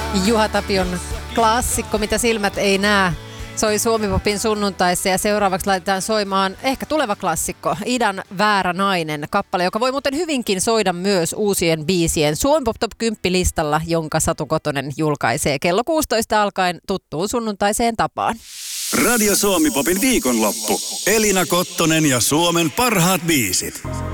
Juha Tapion klassikko, mitä silmät ei näe, soi Suomi-popin sunnuntaissa ja seuraavaksi laitetaan soimaan ehkä tuleva klassikko, Idan Väärä nainen, kappale, joka voi muuten hyvinkin soida myös uusien biisien Suomi-pop Top 10 listalla, jonka Satu Kotonen julkaisee kello 16 alkaen tuttuun sunnuntaiseen tapaan. Radio Suomi-popin viikonloppu. Elina Kottonen ja Suomen parhaat biisit.